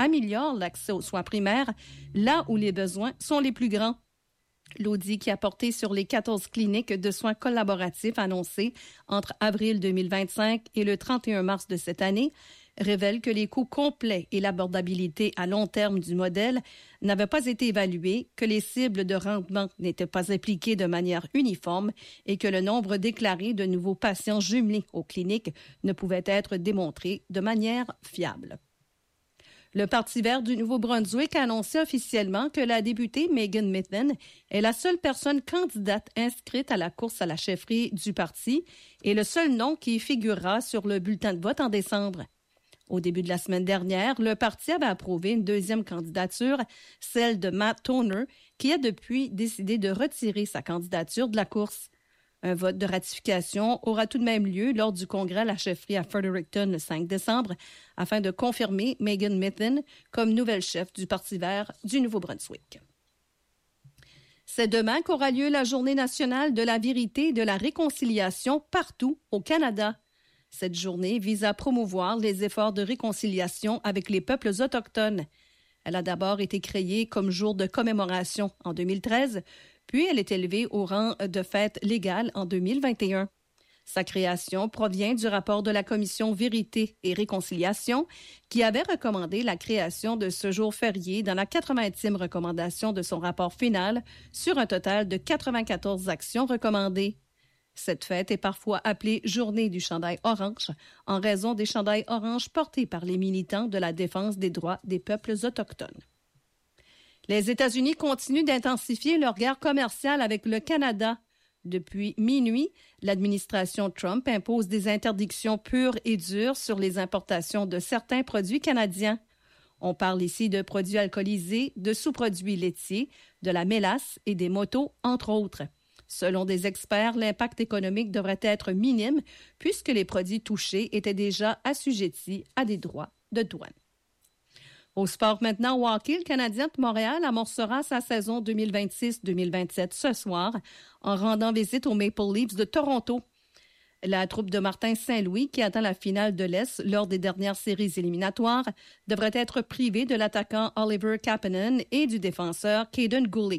améliore l'accès aux soins primaires là où les besoins sont les plus grands. L'audit qui a porté sur les 14 cliniques de soins collaboratifs annoncées entre avril 2025 et le 31 mars de cette année révèle que les coûts complets et l'abordabilité à long terme du modèle n'avaient pas été évalués, que les cibles de rendement n'étaient pas appliquées de manière uniforme et que le nombre déclaré de nouveaux patients jumelés aux cliniques ne pouvait être démontré de manière fiable. Le Parti vert du Nouveau-Brunswick a annoncé officiellement que la députée Megan Mithen est la seule personne candidate inscrite à la course à la chefferie du parti et le seul nom qui figurera sur le bulletin de vote en décembre. Au début de la semaine dernière, le parti avait approuvé une deuxième candidature, celle de Matt Toner, qui a depuis décidé de retirer sa candidature de la course. Un vote de ratification aura tout de même lieu lors du congrès à la chefferie à Fredericton le 5 décembre afin de confirmer Megan Mithen comme nouvelle chef du Parti vert du Nouveau-Brunswick. C'est demain qu'aura lieu la Journée nationale de la vérité et de la réconciliation partout au Canada. Cette journée vise à promouvoir les efforts de réconciliation avec les peuples autochtones. Elle a d'abord été créée comme jour de commémoration en 2013, puis elle est élevée au rang de fête légale en 2021. Sa création provient du rapport de la Commission Vérité et Réconciliation qui avait recommandé la création de ce jour férié dans la 80e recommandation de son rapport final sur un total de 94 actions recommandées. Cette fête est parfois appelée Journée du chandail orange en raison des chandails oranges portés par les militants de la défense des droits des peuples autochtones. Les États-Unis continuent d'intensifier leur guerre commerciale avec le Canada. Depuis minuit, l'administration Trump impose des interdictions pures et dures sur les importations de certains produits canadiens. On parle ici de produits alcoolisés, de sous-produits laitiers, de la mélasse et des motos, entre autres. Selon des experts, l'impact économique devrait être minime puisque les produits touchés étaient déjà assujettis à des droits de douane. Au sport maintenant, au hockey, le Canadien de Montréal amorcera sa saison 2026-2027 ce soir en rendant visite aux Maple Leafs de Toronto. La troupe de Martin Saint-Louis, qui atteint la finale de l'Est lors des dernières séries éliminatoires, devrait être privée de l'attaquant Oliver Kapanen et du défenseur Caden Goulet.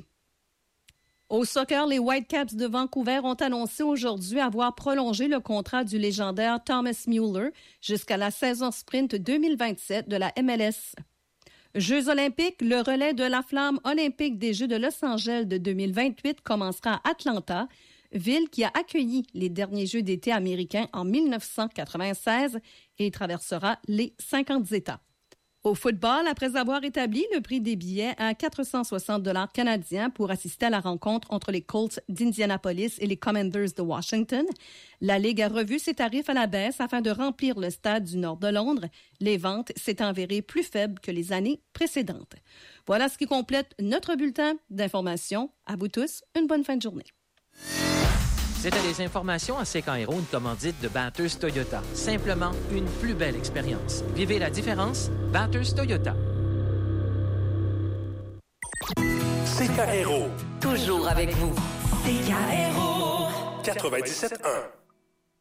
Au soccer, les Whitecaps de Vancouver ont annoncé aujourd'hui avoir prolongé le contrat du légendaire Thomas Mueller jusqu'à la saison sprint 2027 de la MLS. Jeux olympiques, le relais de la flamme olympique des Jeux de Los Angeles de 2028 commencera à Atlanta, ville qui a accueilli les derniers Jeux d'été américains en 1996 et traversera les 50 États. Au football, après avoir établi le prix des billets à 460 $ canadiens pour assister à la rencontre entre les Colts d'Indianapolis et les Commanders de Washington, la Ligue a revu ses tarifs à la baisse afin de remplir le stade du nord de Londres, les ventes s'étant avérées plus faibles que les années précédentes. Voilà ce qui complète notre bulletin d'information. À vous tous, une bonne fin de journée. C'était des informations à Sécan-Hérault, une commandite de Bathurst Toyota. Simplement une plus belle expérience. Vivez la différence, Bathurst Toyota. Sécan-Hérault. Toujours avec vous. Sécan-Hérault. 97.1.